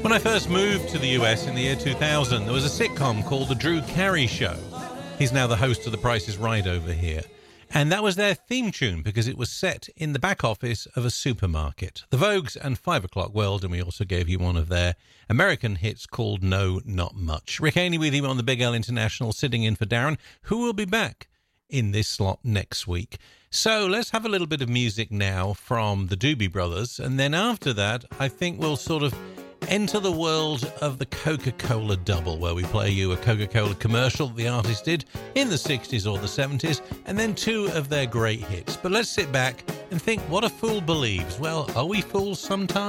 When I first moved to the US in the year 2000, there was a sitcom called The Drew Carey Show. He's now the host of The Price is Right over here. And that was their theme tune because it was set in the back office of a supermarket. The Vogues and 5 O'Clock World, and we also gave you one of their American hits called No Not Much. Rick Haney with him on the Big L International, sitting in for Darren, who will be back in this slot next week. So let's have a little bit of music now from the Doobie Brothers, and then after that, I think we'll sort of enter the world of the Coca-Cola double, where we play you a Coca-Cola commercial that the artist did in the 60s or the 70s, and then 2 of their great hits. But let's sit back and think, what a fool believes. Well, are we fools sometimes?